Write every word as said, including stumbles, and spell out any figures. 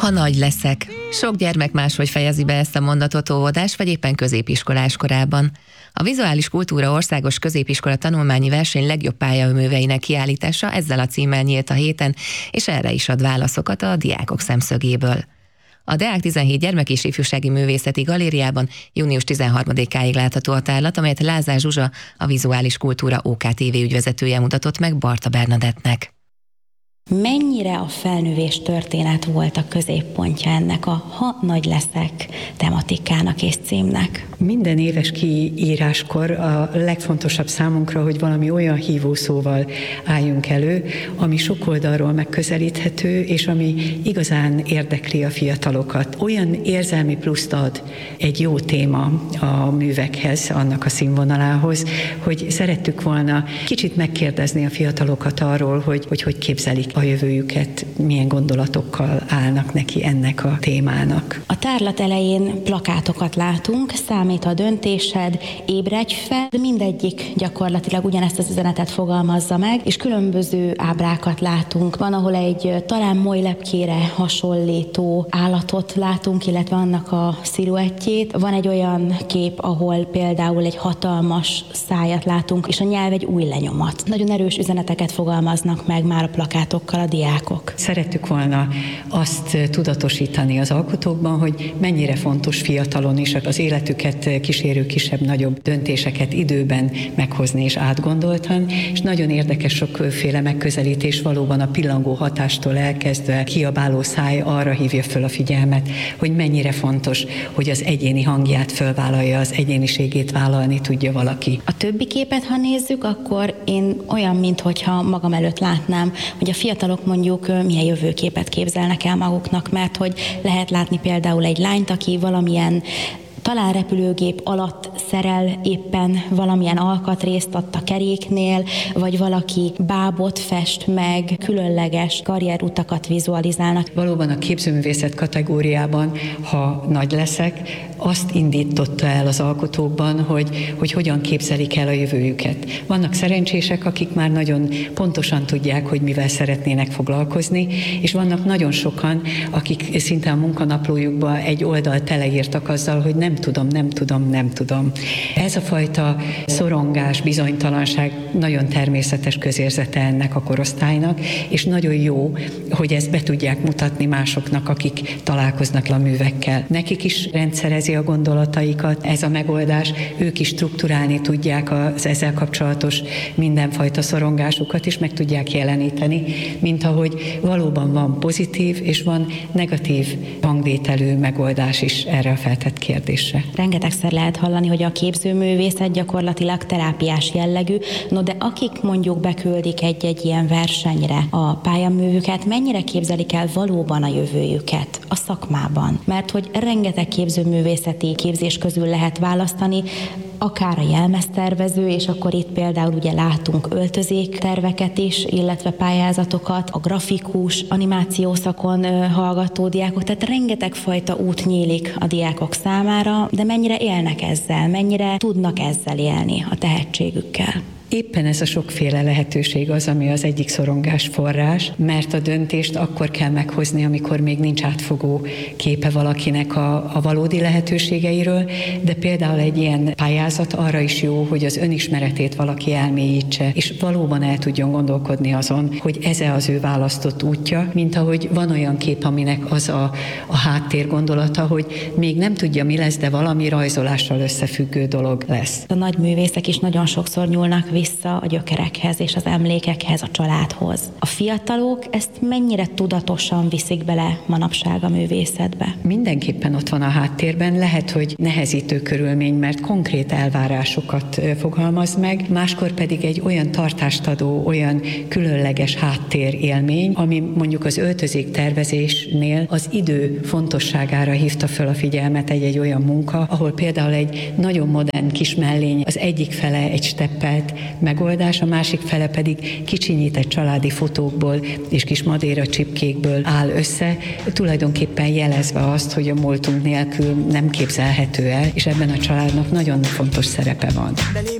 Ha nagy leszek. Sok gyermek máshogy fejezi be ezt a mondatot óvodás vagy éppen középiskolás korában. A Vizuális Kultúra Országos Középiskola tanulmányi verseny legjobb pályaöműveinek kiállítása ezzel a címmel nyílt a héten, és erre is ad válaszokat a diákok szemszögéből. A Deák tizenhét gyermek- és ifjúsági művészeti galériában június tizenharmadikáig látható a tárlat, amelyet Lázár Zsuzsa, a Vizuális Kultúra ó ká té vé ügyvezetője mutatott meg Barta Bernadettnek. Mennyire a felnővés történet volt a középpontja ennek a Ha nagy leszek tematikának és címnek? Minden éves kiíráskor a legfontosabb számunkra, hogy valami olyan hívószóval álljunk elő, ami sok oldalról megközelíthető, és ami igazán érdekli a fiatalokat. Olyan érzelmi pluszt ad egy jó téma a művekhez, annak a színvonalához, hogy szerettük volna kicsit megkérdezni a fiatalokat arról, hogy hogy, hogy képzelik a jövőjüket, milyen gondolatokkal állnak neki ennek a témának. A tárlat elején plakátokat látunk, számít a döntésed, ébredj fel, mindegyik gyakorlatilag ugyanezt az üzenetet fogalmazza meg, és különböző ábrákat látunk. Van, ahol egy talán molylepkére hasonlító állatot látunk, illetve annak a sziluettjét. Van egy olyan kép, ahol például egy hatalmas szájat látunk, és a nyelv egy új lenyomat. Nagyon erős üzeneteket fogalmaznak meg már a plakátokkal a diákok. Szerettük volna azt tudatosítani az alkotókban, hogy mennyire fontos fiatalon is az életüket kísérő kisebb-nagyobb döntéseket időben meghozni és átgondoltan, és nagyon érdekes sokféle megközelítés valóban a pillangó hatástól elkezdve kiabáló száj arra hívja föl a figyelmet, hogy mennyire fontos, hogy az egyéni hangját fölvállalja, az egyéniségét vállalni tudja valaki. A többi képet, ha nézzük, akkor én olyan, minthogyha magam előtt látnám, hogy a fiatalok mondjuk milyen jövőképet képzelnek el maguknak, mert hogy lehet látni például egy lányt, aki valamilyen talán repülőgép alatt szerel éppen valamilyen alkatrészt ott a keréknél, vagy valaki bábot fest meg, különleges karrierutakat vizualizálnak. Valóban a képzőművészet kategóriában, ha nagy leszek, azt indította el az alkotókban, hogy, hogy hogyan képzelik el a jövőjüket. Vannak szerencsések, akik már nagyon pontosan tudják, hogy mivel szeretnének foglalkozni, és vannak nagyon sokan, akik szinte a munkanaplójukba egy oldalt teleírtak azzal, hogy nem tudom, nem tudom, nem tudom. Ez a fajta szorongás, bizonytalanság nagyon természetes közérzete ennek a korosztálynak, és nagyon jó, hogy ezt be tudják mutatni másoknak, akik találkoznak a művekkel. Nekik is rendszerezi a gondolataikat ez a megoldás, ők is strukturálni tudják az ezzel kapcsolatos mindenfajta szorongásukat, és meg tudják jeleníteni, mint ahogy valóban van pozitív, és van negatív hangvételű megoldás is erre a feltett kérdésre. Rengetegszer lehet hallani, hogy a képzőművészet gyakorlatilag terápiás jellegű, no de akik mondjuk beküldik egy-egy ilyen versenyre a pályaművüket, mennyire képzelik el valóban a jövőjüket a szakmában? Mert hogy rengeteg képzőművészeti képzés közül lehet választani, akár a jelmeztervező, és akkor itt például ugye látunk öltözékterveket is, illetve pályázatokat, a grafikus, animációszakon hallgató diákok, tehát rengeteg fajta út nyílik a diákok számára, de mennyire élnek ezzel, mennyire tudnak ezzel élni a tehetségükkel? Éppen ez a sokféle lehetőség az, ami az egyik szorongás forrás, mert a döntést akkor kell meghozni, amikor még nincs átfogó képe valakinek a, a valódi lehetőségeiről, de például egy ilyen pályázat arra is jó, hogy az önismeretét valaki elmélyítse, és valóban el tudjon gondolkodni azon, hogy ez az ő választott útja, mint ahogy van olyan kép, aminek az a, a háttér gondolata, hogy még nem tudja, mi lesz, de valami rajzolással összefüggő dolog lesz. A nagy művészek is nagyon sokszor nyúlnak vissza a gyökerekhez és az emlékekhez, a családhoz. A fiatalok ezt mennyire tudatosan viszik bele manapság a művészetbe? Mindenképpen ott van a háttérben, lehet, hogy nehezítő körülmény, mert konkrét elvárásokat fogalmaz meg, máskor pedig egy olyan tartást adó, olyan különleges háttérélmény, ami mondjuk az öltözék tervezésnél az idő fontosságára hívta föl a figyelmet egy-egy olyan munka, ahol például egy nagyon modern kis mellény, az egyik fele egy steppelt megoldás, a másik fele pedig kicsinyített családi fotókból és kis madéra csipkékből áll össze, tulajdonképpen jelezve azt, hogy a múltunk nélkül nem képzelhető el, és ebben a családnak nagyon fontos szerepe van.